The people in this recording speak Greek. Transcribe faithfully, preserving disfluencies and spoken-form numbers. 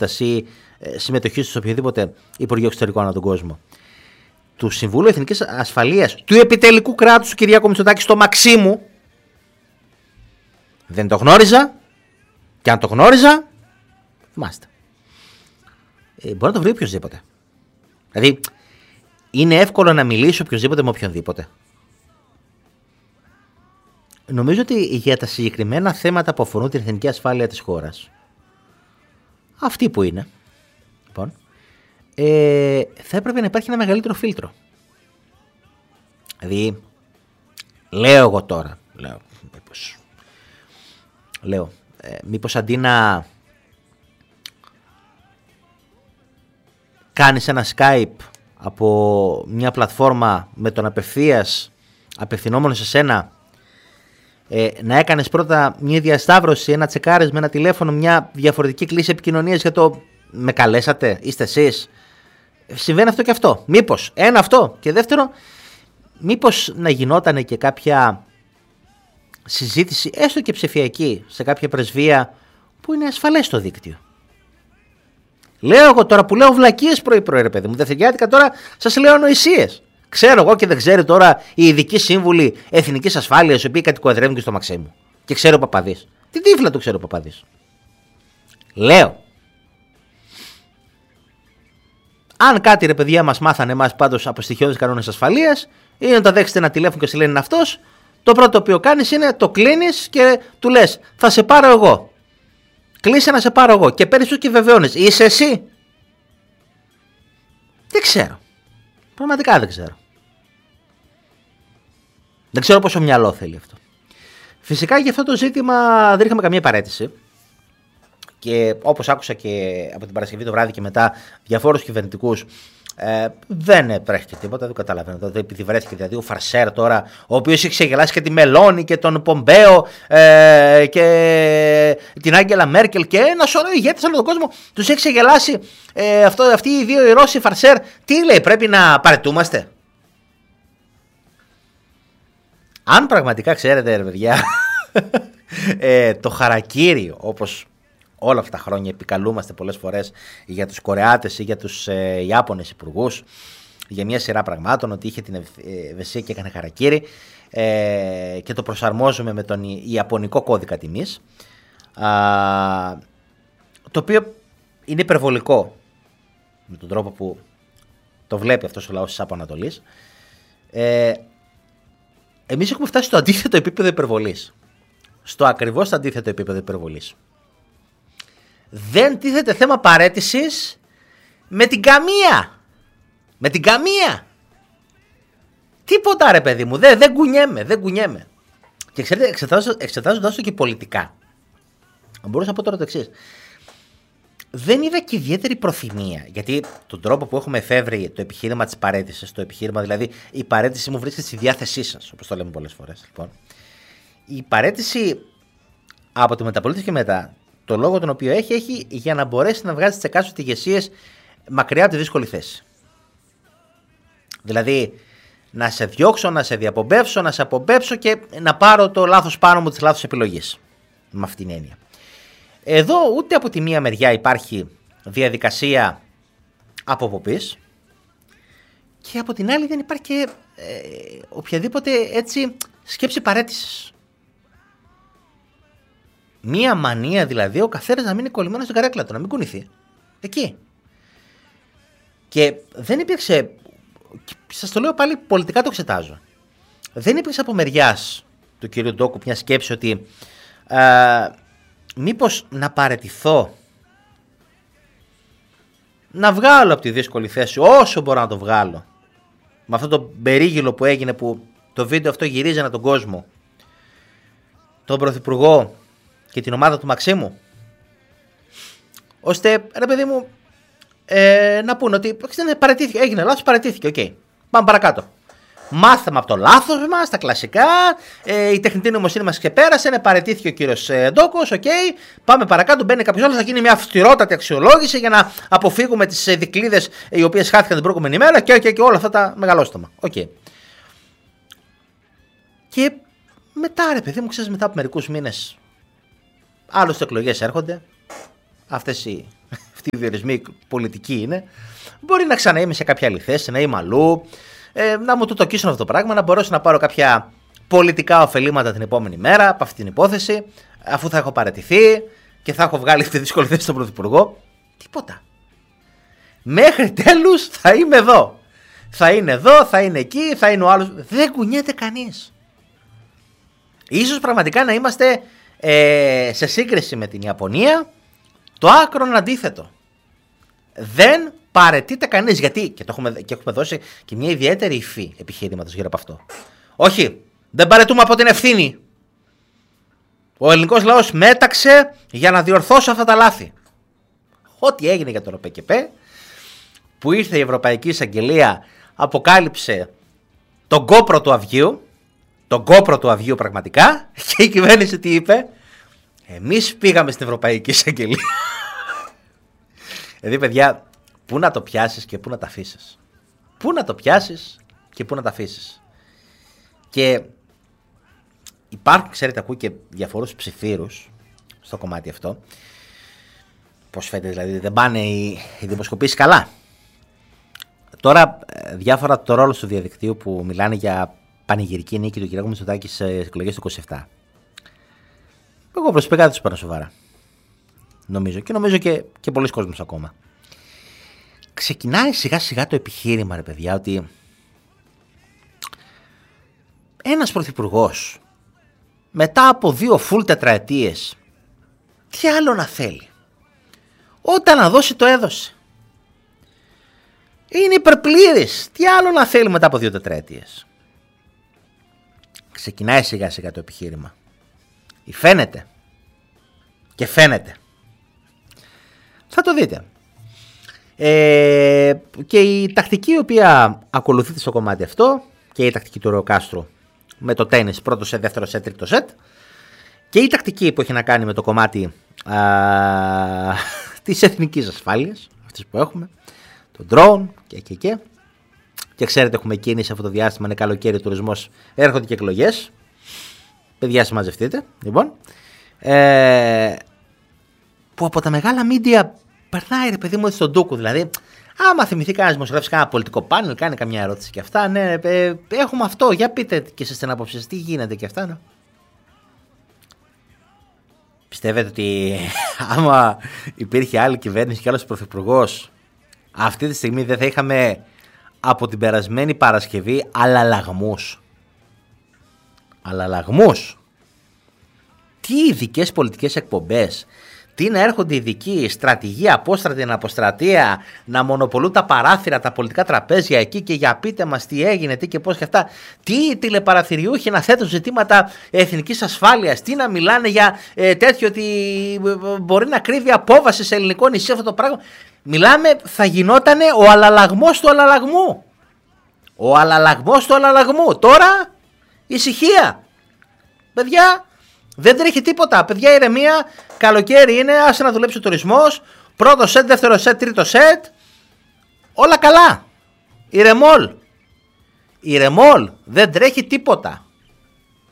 δραστηριότητας ή ε, συμμετοχής σε οποιοδήποτε Υπουργείο Εξωτερικών ανά τον κόσμο. Του Συμβούλου Εθνικής Ασφαλείας του επιτελικού κράτους του Κυριάκου Μητσοτάκη στο Μαξίμου δεν το γνώριζα, και αν το γνώριζα, θυμάστε. Ε, μπορεί να το βρει οποιοδήποτε. Δηλαδή, είναι εύκολο να μιλήσει οποιοδήποτε με οποιονδήποτε. Νομίζω ότι για τα συγκεκριμένα θέματα που αφορούν την εθνική ασφάλεια της χώρας, αυτή που είναι, λοιπόν, ε, θα έπρεπε να υπάρχει ένα μεγαλύτερο φίλτρο. Δηλαδή, λέω εγώ τώρα, λέω, μήπως, λέω, ε, μήπως αντί να κάνεις ένα Skype από μια πλατφόρμα με τον απευθείας απευθυνόμενο σε σένα, ε, να έκανες πρώτα μια διασταύρωση, ένα τσεκάρες με ένα τηλέφωνο, μια διαφορετική κλίση επικοινωνίας για το με καλέσατε, είστε εσείς. Συμβαίνει αυτό και αυτό. Μήπως, ένα αυτό. Και δεύτερο, μήπως να γινόταν και κάποια συζήτηση, έστω και ψηφιακή, σε κάποια πρεσβεία που είναι ασφαλές στο δίκτυο. Λέω εγώ τώρα που λέω βλακίες πρωί-πρωί, ρε παιδί μου. Δευτεριάτικα τώρα σας λέω νοησίες. Ξέρω εγώ και δεν ξέρει τώρα οι ειδικοί σύμβουλοι εθνικής ασφάλειας, οι οποίοι κατοικοδρεύουν και στο Μαξίμου. Και ξέρω ο Παπαδής. Τι τύφλα το ξέρω ο Παπαδής. Λέω. Αν κάτι ρε παιδιά μας μάθανε εμάς πάντως από στοιχειώδεις κανόνες ασφαλείας, ή να τα δέξετε ένα τηλέφωνο και σε λένε αυτός, το πρώτο το οποίο κάνεις είναι το κλείνεις και του λες θα σε πάρω εγώ. Κλείσε να σε πάρω εγώ και παίρνεις του και βεβαιώνεις. Είσαι εσύ. Δεν ξέρω. Πραγματικά δεν ξέρω. Δεν ξέρω πόσο μυαλό θέλει αυτό. Φυσικά για αυτό το ζήτημα δεν είχαμε καμία παρέτηση. Και όπως άκουσα και από την Παρασκευή το βράδυ και μετά διαφόρους κυβερνητικούς, ε, δεν βρέθηκε τίποτα, δεν καταλαβαίνω. Δηλαδή, επειδή βρέθηκε δηλαδή ο Φαρσέρ τώρα, ο οποίος είχε ξεγελάσει και τη Μελώνη και τον Πομπέο ε, και την Άγγελα Μέρκελ και ένα σωρό ηγέτες όλο τον κόσμο, τους έχει ξεγελάσει ε, αυτό, αυτοί οι δύο οι Ρώσοι Φαρσέρ. Τι λέει, πρέπει να παρετούμαστε? Αν πραγματικά ξέρετε ρε παιδιά, ε, το χαρακίρι όπως όλα αυτά τα χρόνια επικαλούμαστε πολλές φορές για τους Κορεάτες ή για τους ε, Ιάπωνες υπουργούς, για μια σειρά πραγμάτων, ότι είχε την ευαισθησία και έκανε χαρακίρι ε, και το προσαρμόζουμε με τον Ιαπωνικό κώδικα τιμής, α, το οποίο είναι υπερβολικό με τον τρόπο που το βλέπει αυτός ο λαός της Απο-Ανατολής. Ε, εμείς έχουμε φτάσει στο αντίθετο επίπεδο υπερβολής. Στο ακριβώς αντίθετο επίπεδο υπερβολής. Δεν τίθεται θέμα παραίτησης με την καμία. Με την καμία. Τίποτα ρε παιδί μου. Δεν, δεν κουνιέμαι. Δεν κουνιέμαι. Και ξέρετε, εξετάζοντας το και πολιτικά, μπορούσα να πω τώρα το εξής. Δεν είδα και ιδιαίτερη προθυμία. Γιατί τον τρόπο που έχουμε εφεύρει το επιχείρημα της παραίτησης, το επιχείρημα δηλαδή η παραίτηση μου βρίσκεται στη διάθεσή σας, όπως το λέμε πολλές φορές. Λοιπόν, η παραίτηση από τη μεταπολίτευση και μετά, το λόγο τον οποίο έχει, έχει για να μπορέσει να βγάζει τις εκάστοτε ηγεσίες μακριά από τη δύσκολη θέση. Δηλαδή, να σε διώξω, να σε διαπομπεύσω, να σε απομπέψω και να πάρω το λάθος πάνω μου της λάθος επιλογής. Με αυτήν την έννοια. Εδώ ούτε από τη μία μεριά υπάρχει διαδικασία αποποπής και από την άλλη δεν υπάρχει και ε, οποιαδήποτε έτσι σκέψη παραίτησης. Μία μανία δηλαδή ο καθένας να μείνει κολλημένος στην καρέκλα του, να μην κουνηθεί. Εκεί. Και δεν υπήρξε, σας το λέω πάλι, πολιτικά το εξετάζω. Δεν υπήρξε από μεριάς του κυρίου Ντόκου μια σκέψη ότι ε, μήπως να παραιτηθώ, να βγάλω από τη δύσκολη θέση όσο μπορώ να το βγάλω, με αυτό το περίγυλο που έγινε, που το βίντεο αυτό γυρίζει ανά τον κόσμο, τον Πρωθυπουργό και την ομάδα του Μαξίμου, ώστε ρε παιδί μου ε, να πούνε ότι παραιτήθηκε, έγινε λάθος, παραιτήθηκε, οκ, okay. Πάμε παρακάτω. Μάθαμε από το λάθος μας, τα κλασικά, ε, η τεχνητή νοημοσύνη μας ξεπέρασε, ναι, παραιτήθηκε ο κύριος ε, Ντόκος, οκ, okay. Πάμε παρακάτω, μπαίνει κάποιος άλλος, θα γίνει μια αυστηρότατη αξιολόγηση για να αποφύγουμε τις ε, δικλείδες ε, οι οποίες χάθηκαν την προηγούμενη μέρα και, και, και όλα αυτά τα μεγαλόστομα. Okay. Και μετά ρε παιδί μου, ξέρεις, μετά από μερικούς μήνες, άλλωστε εκλογές έρχονται, αυτές οι, αυτοί οι διορισμοί πολιτικοί είναι, μπορεί να ξαναείμαι σε κάποια άλλη θέση, να είμαι αλλού, ε, να μου το τοκίσουν αυτό το πράγμα, να μπορέσω να πάρω κάποια πολιτικά ωφελήματα την επόμενη μέρα από αυτή την υπόθεση, αφού θα έχω παραιτηθεί και θα έχω βγάλει αυτή τη δύσκολη θέση στον Πρωθυπουργό. Τίποτα. Μέχρι τέλους θα είμαι εδώ. Θα είναι εδώ, θα είναι εκεί, θα είναι ο άλλος. Δεν κουνιέται κανείς. Ίσως πραγματικά να είμαστε ε, σε σύγκριση με την Ιαπωνία το άκρον αντίθετο. Δεν παραιτείται κανείς. Γιατί, και, το έχουμε, και έχουμε δώσει και μια ιδιαίτερη υφή επιχειρήματος γύρω από αυτό. Όχι, δεν παραιτούμε από την ευθύνη. Ο ελληνικός λαός μέταξε για να διορθώσει αυτά τα λάθη. Ό,τι έγινε για τον ΟΠΕΚΕΠΕ, που ήρθε η Ευρωπαϊκή Εισαγγελία, αποκάλυψε τον κόπρο του αυγίου, τον κόπρο του αυγίου πραγματικά, και η κυβέρνηση τι είπε? Εμείς πήγαμε στην Ευρωπαϊκή Εισαγγελία. Δηλαδή, παιδιά, πού να το πιάσεις και πού να τα αφήσεις. Πού να το πιάσεις και πού να τα αφήσεις. Και υπάρχουν, ξέρετε, ακούω και διαφορούς ψιθύρους στο κομμάτι αυτό. Πώς φαίνεται, δηλαδή, δεν πάνε οι, οι δημοσκοπήσεις καλά. Τώρα, διάφορα το ρόλο του διαδικτύου που μιλάνε για πανηγυρική νίκη του κ. Μητσοτάκη στις εκλογές του είκοσι επτά. Εγώ προσωπικά δεν τους παίρνω σοβαρά. Νομίζω. Και νομίζω και, και πολλοί κόσμος ακόμα. Ξεκινάει σιγά σιγά το επιχείρημα, ρε παιδιά, ότι ένας πρωθυπουργός μετά από δύο φουλ τετραετίες, τι άλλο να θέλει? Όταν να δώσει το έδωσε. Είναι υπερπλήρης. Τι άλλο να θέλει μετά από δύο τετραετίες? Ξεκινάει σιγά σιγά το επιχείρημα. Φαίνεται. Και φαίνεται. Θα το δείτε. Ε, και η τακτική η οποία ακολουθείται στο κομμάτι αυτό, και η τακτική του Ρεοκάστρου με το τένις, πρώτο σετ, δεύτερο σετ, τρίτο σετ, και η τακτική που έχει να κάνει με το κομμάτι α, της εθνικής ασφάλειας, αυτές που έχουμε, το drone και και και. Και ξέρετε, έχουμε κίνηση αυτό το διάστημα, είναι καλοκαίρι, τουρισμός, έρχονται και εκλογές. Παιδιά, συμμαζευτείτε. Λοιπόν, ε, που από τα μεγάλα μίντια περνάει, ρε παιδί μου, στον ντούκου. Δηλαδή, άμα θυμηθεί κανένα δημοσιογράφος, κανένα πολιτικό πάνελ, κάνει καμιά ερώτηση και αυτά. Ναι, ε, έχουμε αυτό. Για πείτε και εσείς την άποψη σας, τι γίνεται και αυτά. Ναι. Πιστεύετε ότι άμα υπήρχε άλλη κυβέρνηση και άλλος πρωθυπουργός, αυτή τη στιγμή δεν θα είχαμε από την περασμένη Παρασκευή αλλαλαγμούς? Αλλαλαγμούς. Τι ειδικές πολιτικές εκπομπές, τι να έρχονται ειδικοί, στρατηγοί, απόστρατη, αποστρατεία, να μονοπολούν τα παράθυρα, τα πολιτικά τραπέζια εκεί και για πείτε μας τι έγινε, τι και πώς και αυτά. Τι τηλεπαραθυριούχοι να θέτουν ζητήματα εθνικής ασφάλειας, τι να μιλάνε για ε, τέτοιο ότι μπορεί να κρύβει απόβαση σε ελληνικό νησί αυτό το πράγμα. Μιλάμε, θα γινότανε ο αλλαλαγμός του αλλαλαγμού. Ο αλλαλαγμός του αλλαλαγμού. Τώρα, ησυχία. Παιδιά, δεν τρέχει τίποτα. Παιδιά, ηρεμία. Καλοκαίρι είναι, άσε να δουλέψει ο τουρισμός. Πρώτο σετ, δεύτερο σετ, τρίτο σετ. Όλα καλά. Ηρεμόλ. Ηρεμόλ. Δεν τρέχει τίποτα.